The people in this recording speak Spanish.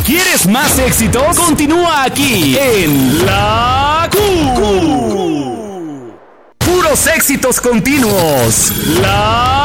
¿Quieres más éxitos? Continúa aquí en La Q. Puros éxitos continuos. La